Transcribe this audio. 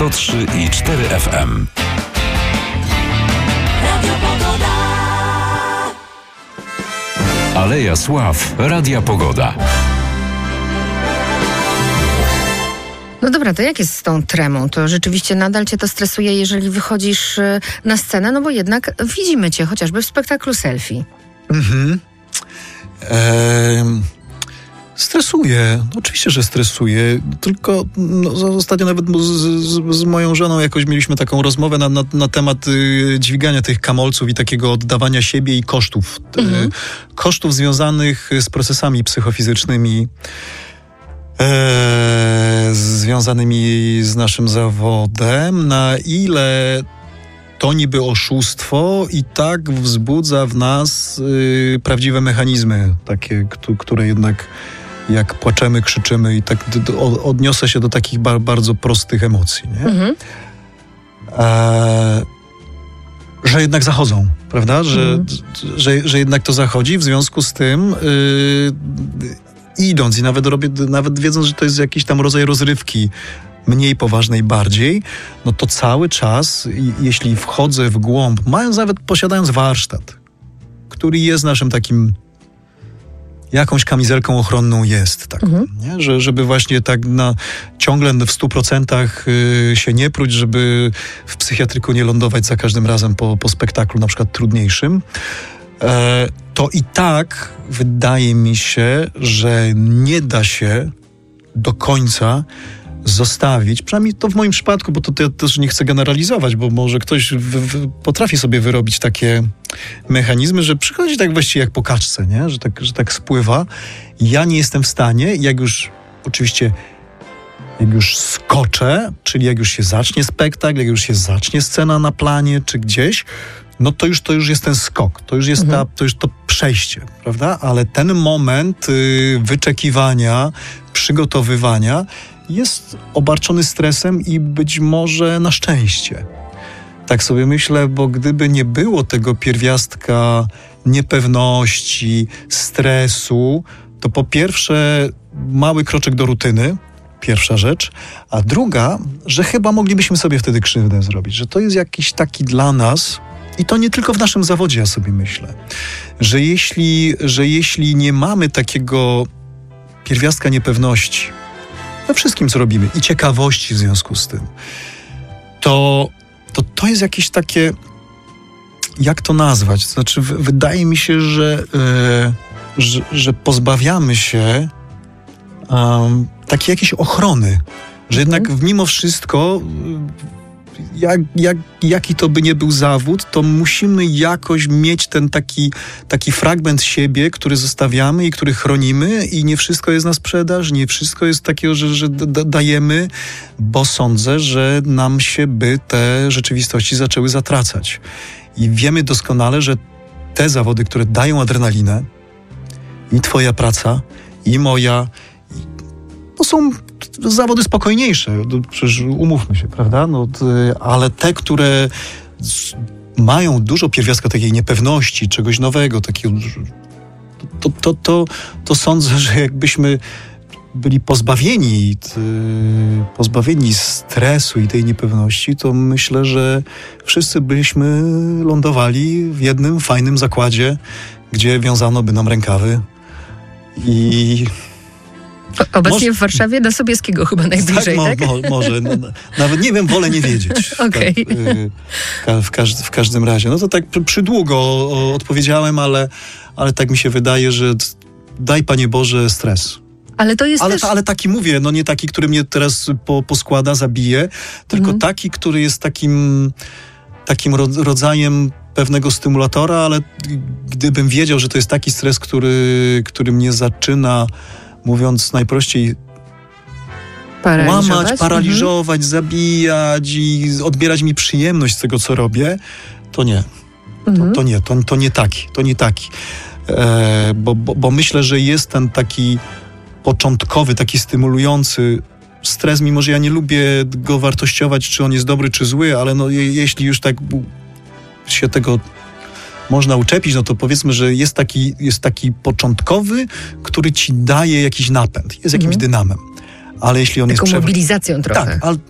103,4 FM. Aleja Sław Radia Pogoda. No dobra, to jak jest z tą tremą? To rzeczywiście nadal cię to stresuje, jeżeli wychodzisz na scenę? No bo jednak widzimy cię chociażby w spektaklu Selfie. Stresuje. Oczywiście, że stresuje. Tylko ostatnio nawet z moją żoną jakoś mieliśmy taką rozmowę na temat dźwigania tych kamolców i takiego oddawania siebie i kosztów. Kosztów związanych z procesami psychofizycznymi, związanymi z naszym zawodem. Na ile to niby oszustwo i tak wzbudza w nas prawdziwe mechanizmy, takie, które jednak jak płaczemy, krzyczymy i tak odniosę się do takich bardzo prostych emocji, nie? Że jednak zachodzą, prawda? Że jednak to zachodzi, w związku z tym idąc i nawet wiedząc, że to jest jakiś tam rodzaj rozrywki, mniej poważnej, bardziej, no to cały czas, jeśli wchodzę w głąb, posiadając warsztat, który jest naszym takim, jakąś kamizelką ochronną jest, tak, nie? Żeby właśnie tak ciągle w 100% się nie pruć, żeby w psychiatryku nie lądować za każdym razem po spektaklu, na przykład trudniejszym, to i tak wydaje mi się, że nie da się do końca zostawić, przynajmniej to w moim przypadku, bo to ja też nie chcę generalizować, bo może ktoś potrafi sobie wyrobić takie mechanizmy, że przychodzi tak właściwie jak po kaczce, nie? Że tak spływa. Ja nie jestem w stanie, jak już skoczę, czyli jak już się zacznie spektakl, jak już się zacznie scena na planie, czy gdzieś, no to już jest ten skok, to już jest to już to przejście, prawda? Ale ten moment wyczekiwania, przygotowywania jest obarczony stresem i być może na szczęście. Tak sobie myślę, bo gdyby nie było tego pierwiastka niepewności, stresu, to po pierwsze mały kroczek do rutyny, pierwsza rzecz, a druga, że chyba moglibyśmy sobie wtedy krzywdę zrobić, że to jest jakiś taki dla nas, i to nie tylko w naszym zawodzie, ja sobie myślę, że jeśli nie mamy takiego pierwiastka niepewności we wszystkim, co robimy i ciekawości w związku z tym, to jest jakieś takie, jak to nazwać? To znaczy, wydaje mi się, że pozbawiamy się takiej jakiejś ochrony, że jednak mimo wszystko, jaki to by nie był zawód, to musimy jakoś mieć ten taki fragment siebie, który zostawiamy i który chronimy, i nie wszystko jest na sprzedaż, nie wszystko jest takiego, że dajemy, bo sądzę, że nam się by te rzeczywistości zaczęły zatracać. I wiemy doskonale, że te zawody, które dają adrenalinę, i twoja praca, i moja, to są zawody spokojniejsze, przecież umówmy się, prawda? Ale te, które mają dużo pierwiastka takiej niepewności, czegoś nowego, takiego, to sądzę, że jakbyśmy byli pozbawieni stresu i tej niepewności, to myślę, że wszyscy byśmy lądowali w jednym fajnym zakładzie, gdzie wiązano by nam rękawy i... Obecnie w Warszawie do Sobieskiego chyba najbliżej, tak? Może. Nawet nie wiem, wolę nie wiedzieć. Okej. W każdym razie. No to tak przydługo odpowiedziałem, ale tak mi się wydaje, że daj, Panie Boże, stres. Ale to jest ale taki mówię, no nie taki, który mnie teraz poskłada, zabije, tylko taki, który jest takim rodzajem pewnego stymulatora, ale gdybym wiedział, że to jest taki stres, który mnie zaczyna, mówiąc najprościej, łamać, paraliżować, zabijać i odbierać mi przyjemność z tego, co robię, to nie. To nie taki. Bo myślę, że jest ten taki początkowy, taki stymulujący stres, mimo że ja nie lubię go wartościować, czy on jest dobry, czy zły, ale jeśli już tak się tego można uczepić, no to powiedzmy, że jest taki początkowy, który ci daje jakiś napęd, jest jakimś dynamem. Ale jeśli on taką jest mobilizacją trochę. Tak,